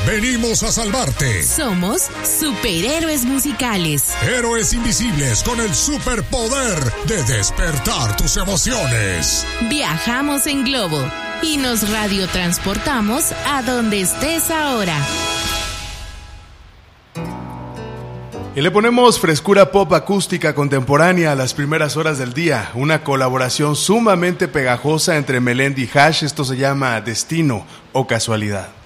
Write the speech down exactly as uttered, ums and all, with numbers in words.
venimos a salvarte. Somos superhéroes musicales. Héroes invisibles con el superpoder de despertar tus emociones. Viajamos en globo y nos radiotransportamos a donde estés ahora. Y le ponemos frescura pop acústica contemporánea a las primeras horas del día. Una colaboración sumamente pegajosa entre Melendi y Hash. Esto se llama Destino o Casualidad.